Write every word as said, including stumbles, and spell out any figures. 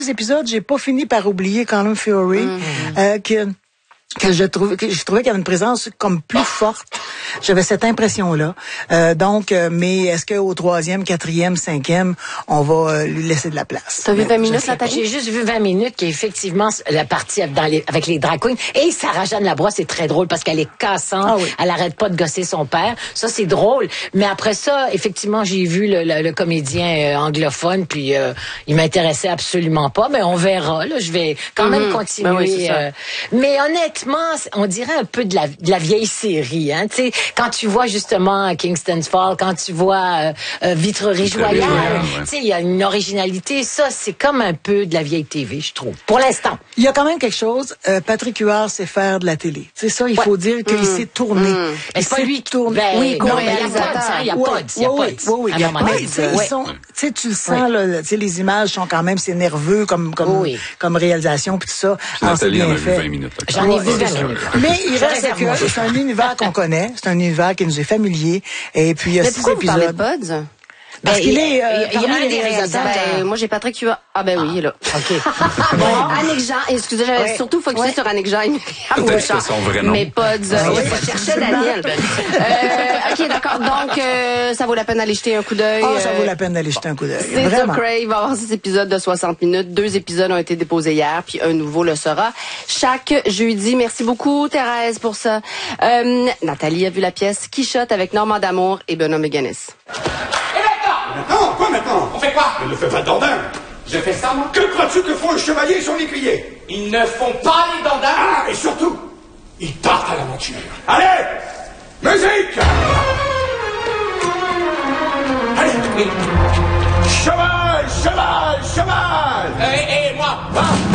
épisodes, j'ai pas fini par oublier Colin Feore, mm. euh, que que je trouvais que je trouvais qu'il y avait une présence comme plus forte. J'avais cette impression-là. Euh, donc, euh, mais est-ce qu'au troisième, quatrième, cinquième, on va euh, lui laisser de la place? T'as vu vingt minutes, là, J'ai juste vu vingt minutes qui est effectivement la partie dans les, avec les drag queens. Et Sarah-Jeanne Labrosse, c'est très drôle parce qu'elle est cassante. Ah oui. Elle arrête pas de gosser son père. Ça, c'est drôle. Mais après ça, effectivement, j'ai vu le, le, le comédien euh, anglophone, puis euh, il m'intéressait absolument pas. Mais on verra. Là, je vais quand même mmh. continuer. Ben oui, euh, mais honnêtement, on dirait un peu de la, de la vieille série. Hein, tu sais, quand tu vois justement Kingston's Fall, quand tu vois euh, euh, Vitrerie-Joyal, ouais. tu sais, il y a une originalité. Ça, c'est comme un peu de la vieille T V, je trouve. Pour l'instant. Il y a quand même quelque chose. Euh, Patrick Huard sait faire de la télé. C'est ça, il ouais. faut dire qu'il mmh. s'est tourné. Mmh. Il s'est lui tourné. Ben, oui, non, mais il y a pas il y a pas il y a pas Oui, oui, oui. Tu sais, tu le sens, là, tu sais, les images sont quand même, c'est nerveux comme comme oui. comme réalisation puis tout ça. Nathalie en a vu vingt minutes. J'en ai vu vingt minutes. Mais il reste que c'est un univers qu'on connaît, c'est un univers qui nous est familier. Et puis il y a six épisodes. Vous parlez de Pods? Parce ben, qu'il est, euh, il y a un des réalisateurs. Ben, moi, j'ai Patrick Huard. Ah, ben oui, il est là. OK. Bon, Annick Jean, excusez, j'avais ouais. surtout focusé ouais. sur Annick Jean. Peut-être que son vrai nom. Mais Pods, ah, oui. je cherchais Daniel. euh, OK, d'accord. Donc, euh, ça vaut la peine d'aller jeter un coup d'œil. Ah, ça vaut la peine d'aller jeter un coup d'œil. C'est Crave va avoir six épisodes de soixante minutes. Deux épisodes ont été déposés hier, puis un nouveau le sera chaque jeudi. Merci beaucoup, Thérèse, pour ça. Euh, Nathalie a vu la pièce Quichotte avec Normand D'Amour et Benoît Méganis. Maintenant? Quoi maintenant? On fait quoi? Ne le fais pas dandin. Je fais ça, moi? Que crois-tu que font un chevalier et son écuyer? Ils ne font pas les dandins. Ah, et surtout, ils partent à l'aventure. Allez! Musique! Allez! Cheval! Cheval! Cheval! Et, et moi? Va!